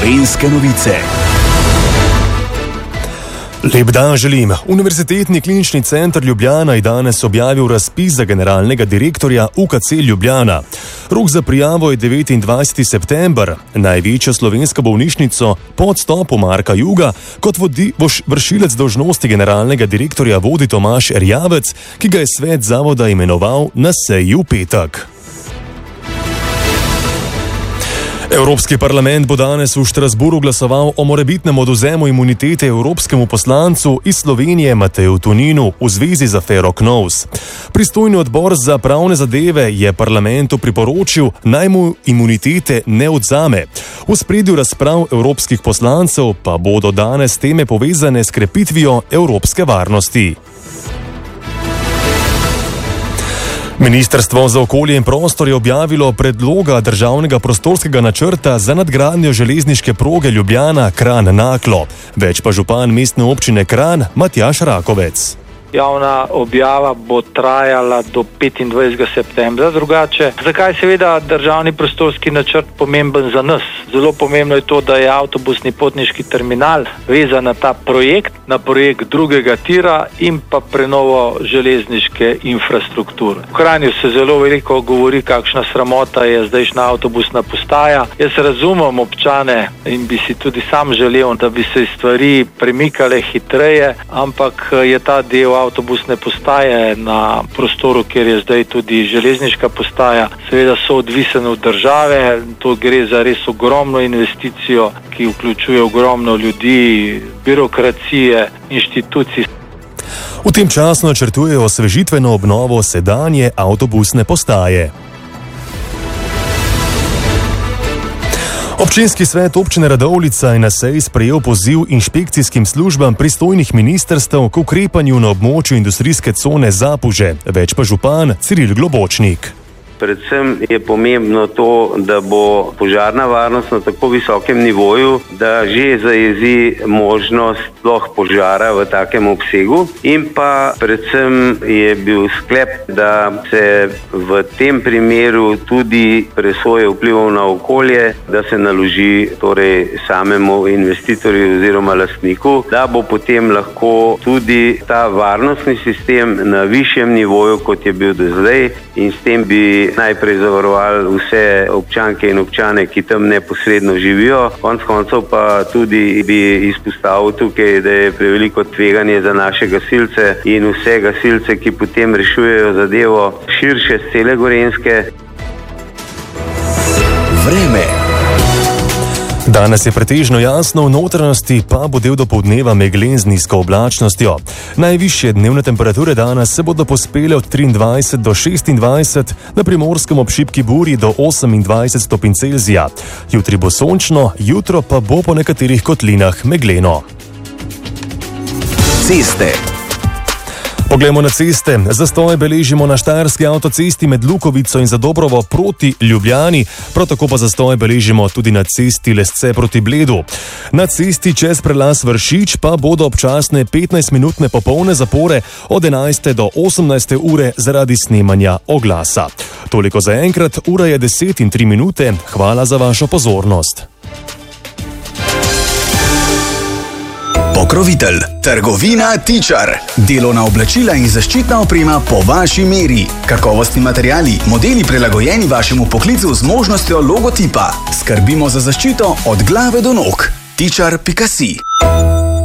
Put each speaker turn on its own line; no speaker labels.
Gorenjske novice.
Lep dan želim. Univerzitetni klinični center Ljubljana je danes objavil razpis za generalnega direktorja UKC Ljubljana. Rok za prijavo je 29. september. Največjo slovensko bolnišnico po odstopu Marka Juga kot vršilec dolžnosti generalnega direktorja vodi Tomaž Erjavec, ki ga je svet zavoda imenoval na seji v petek. Evropski parlament bo danes v Štrasburu glasoval o morebitnem odvzemu imunitete evropskemu poslancu iz Slovenije Mateju Toninu v zvezi z afero KNOVS. Pristojni odbor za pravne zadeve je parlamentu priporočil, naj mu imunitete ne odvzame. V ospredju razprav evropskih poslancev pa bodo danes teme povezane s krepitvijo evropske varnosti. Ministrstvo za okolje in prostor je objavilo predloga državnega prostorskega načrta za nadgradnjo železniške proge Ljubljana-Kranj-Naklo. Več pa župan mestne občine Kranj Matjaž Rakovec.
Javna objava bo trajala do 25. septembra, drugače. Zakaj seveda državni prostorski načrt pomemben za nas? Zelo pomembno je to, da je avtobusni potniški terminal vezan na ta projekt, na projekt drugega tira in pa prenovo železniške infrastrukture. V Kranju se zelo veliko govori, kakšna sramota je zdajšnja avtobusna postaja. Jaz razumem občane in bi si tudi sam želel, da bi se stvari premikale hitreje, ampak je ta del avtobusne postaje na prostoru, kjer je zdaj tudi železniška postaja, seveda so odvisen od države. To gre za res ogromno investicijo, ki vključuje ogromno ljudi, birokracije, inštitucij.
V tem času načrtujejo osvežitveno obnovo sedanje avtobusne postaje. Občinski svet občine Radovljica je na seji sprejel poziv inšpekcijskim službam pristojnih ministrstev k ukrepanju na območju industrijske cone Zapuže. Več pa župan Ciril Globočnik.
Predvsem je pomembno to, da bo požarna varnost na tako visokem nivoju, da že zajezi možnost sploh požara v takem obsegu, in pa predvsem je bil sklep, da se v tem primeru tudi presoje vplivov na okolje, da se naloži torej samemu investitorju oziroma lastniku, da bo potem lahko tudi ta varnostni sistem na višjem nivoju, kot je bil do zdaj, in s tem bi najprej zavarovali vse občanke in občane, ki tam neposredno živijo. Konec koncev pa tudi bi izpostavil tukaj, da je preveliko tveganje za naše gasilce in vse gasilce, ki potem rešujejo zadevo širše z cele Gorenjske.
Vreme.
Danes je pretežno jasno, v notranjosti pa bo del dopoldneva meglen z nizko oblačnostjo. Najvišje dnevne temperature danes se bodo povzpele od 23 do 26, na Primorskem ob šibki burji do 28 stopinj Celzija. Jutri bo sončno, jutro pa bo po nekaterih kotlinah megleno.
Ceste.
Poglejmo na ceste. Zastoj beležimo na štajerski avtocesti med Lukovico in Zadobrovo proti Ljubljani, prav tako pa zastoj beležimo tudi na cesti Lesce proti Bledu. Na cesti čez prelaz Vršič pa bodo občasne 15-minutne popolne zapore od 11. do 18. ure zaradi snemanja oglasa. Toliko za enkrat, ura je 10:03. Hvala za vašo pozornost.
Pokrovitelj, trgovina Tičar. Delovna oblačila in zaščitna oprema po vaši meri. Kakovostni materiali, modeli prilagojeni vašemu poklicu z možnostjo logotipa. Skrbimo za zaščito od glave do nog. Tičar.si